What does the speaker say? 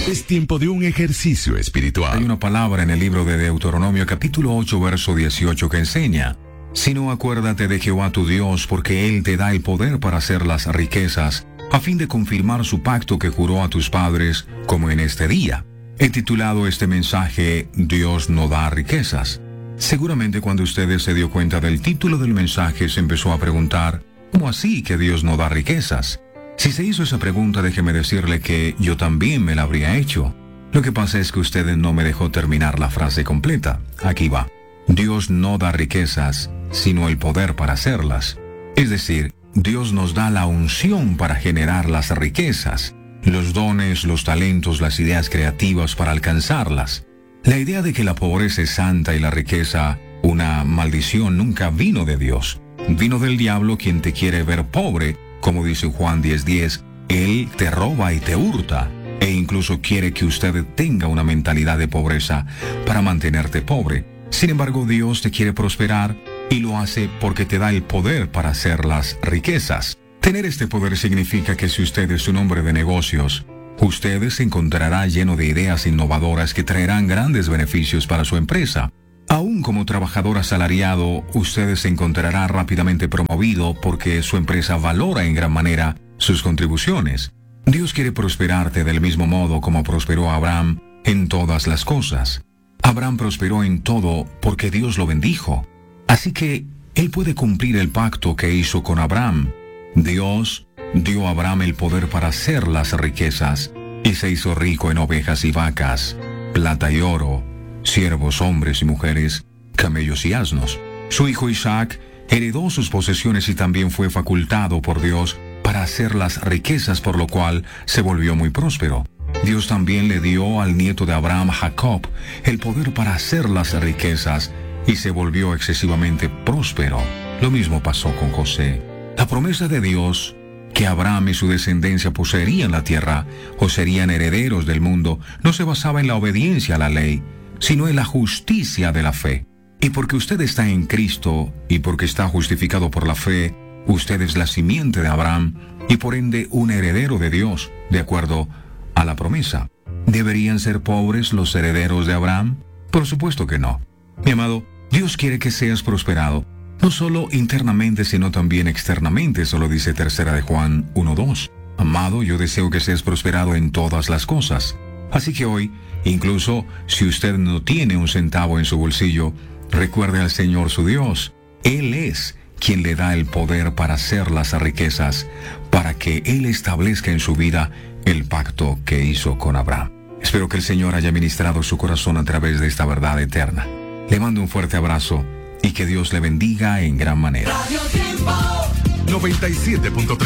Es tiempo de un ejercicio espiritual. Hay una palabra en el libro de Deuteronomio capítulo 8 verso 18 que enseña: sino acuérdate de Jehová tu Dios, porque Él te da el poder para hacer las riquezas, a fin de confirmar su pacto que juró a tus padres, como en este día. He titulado este mensaje Dios no da riquezas. Seguramente cuando usted se dio cuenta del título del mensaje se empezó a preguntar: ¿cómo así que Dios no da riquezas? Si se hizo esa pregunta, déjeme decirle que yo también me la habría hecho. Lo que pasa es que usted no me dejó terminar la frase completa. Aquí va. Dios no da riquezas, sino el poder para hacerlas. Es decir, Dios nos da la unción para generar las riquezas, los dones, los talentos, las ideas creativas para alcanzarlas. La idea de que la pobreza es santa y la riqueza una maldición nunca vino de Dios. Vino del diablo, quien te quiere ver pobre. Como dice Juan 10:10, Él te roba y te hurta, e incluso quiere que usted tenga una mentalidad de pobreza para mantenerte pobre. Sin embargo, Dios te quiere prosperar y lo hace porque te da el poder para hacer las riquezas. Tener este poder significa que si usted es un hombre de negocios, usted se encontrará lleno de ideas innovadoras que traerán grandes beneficios para su empresa. Aún como trabajador asalariado, usted se encontrará rápidamente promovido porque su empresa valora en gran manera sus contribuciones. Dios quiere prosperarte del mismo modo como prosperó a Abraham en todas las cosas. Abraham prosperó en todo porque Dios lo bendijo. Así que Él puede cumplir el pacto que hizo con Abraham. Dios dio a Abraham el poder para hacer las riquezas y se hizo rico en ovejas y vacas, plata y oro, siervos, hombres y mujeres, camellos y asnos. Su hijo Isaac heredó sus posesiones y también fue facultado por Dios para hacer las riquezas, por lo cual se volvió muy próspero. Dios también le dio al nieto de Abraham, Jacob, el poder para hacer las riquezas y se volvió excesivamente próspero. Lo mismo pasó con José. La promesa de Dios, que Abraham y su descendencia poseerían la tierra o serían herederos del mundo, no se basaba en la obediencia a la ley, sino en la justicia de la fe. Y porque usted está en Cristo y porque está justificado por la fe, usted es la simiente de Abraham y por ende un heredero de Dios, de acuerdo a la promesa. ¿Deberían ser pobres los herederos de Abraham? Por supuesto que no. Mi amado, Dios quiere que seas prosperado, no solo internamente, sino también externamente, eso lo dice 3 de Juan 1:2. Amado, yo deseo que seas prosperado en todas las cosas. Así que hoy, incluso si usted no tiene un centavo en su bolsillo, recuerde al Señor su Dios. Él es quien le da el poder para hacer las riquezas, para que Él establezca en su vida el pacto que hizo con Abraham. Espero que el Señor haya ministrado su corazón a través de esta verdad eterna. Le mando un fuerte abrazo y que Dios le bendiga en gran manera. 97.3